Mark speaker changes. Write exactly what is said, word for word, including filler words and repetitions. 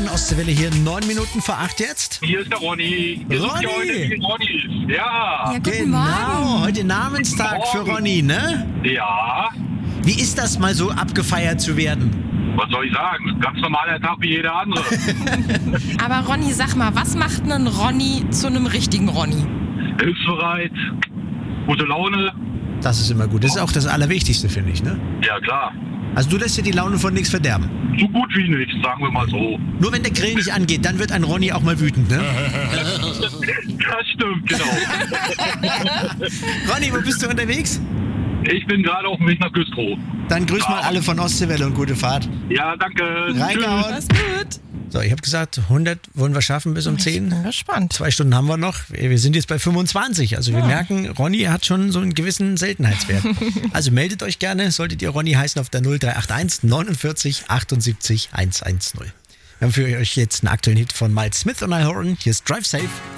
Speaker 1: Morgen, Ostseewelle hier, neun Minuten vor acht jetzt.
Speaker 2: Hier ist der Ronny. Hier
Speaker 1: Ronny.
Speaker 2: sind die heute die Ronnys. Ja.
Speaker 3: Ja, guten
Speaker 1: Genau,
Speaker 3: Morgen.
Speaker 1: heute Namenstag für
Speaker 2: Morgen.
Speaker 1: Ronny, ne?
Speaker 2: Ja.
Speaker 1: Wie ist das mal so abgefeiert zu werden?
Speaker 2: Was soll ich sagen? Ganz normaler Tag wie jeder andere.
Speaker 3: Aber Ronny, sag mal, was macht einen Ronny zu einem richtigen Ronny?
Speaker 2: Hilfsbereit, gute Laune.
Speaker 1: Das ist immer gut. Das ist auch das Allerwichtigste, finde ich, ne?
Speaker 2: Ja, klar.
Speaker 1: Also du lässt dir die Laune von nichts verderben.
Speaker 2: So gut wie nichts, sagen wir mal so.
Speaker 1: Nur wenn der Grill nicht angeht, dann wird ein Ronny auch mal wütend, ne?
Speaker 2: Das stimmt, genau.
Speaker 1: Ronny, wo bist du unterwegs?
Speaker 2: Ich bin gerade auf dem Weg nach Güstrow.
Speaker 1: Dann grüß mal alle von Ostseewelle und gute Fahrt.
Speaker 2: Ja, danke.
Speaker 1: Reingehauen.
Speaker 3: Alles gut.
Speaker 1: So, ich habe gesagt, hundert wollen wir schaffen bis um
Speaker 3: Ich
Speaker 1: zehn.
Speaker 3: bin gespannt.
Speaker 1: Zwei Stunden haben wir noch. Wir sind jetzt bei fünfundzwanzig. Also wir merken, Ronny hat schon so einen gewissen Seltenheitswert. Also meldet euch gerne, solltet ihr Ronny heißen, auf der null drei acht eins neunundvierzig achtundsiebzig hundertzehn. Wir haben für euch jetzt einen aktuellen Hit von Miles Smith und Al Horan. Hier ist Drive Safe.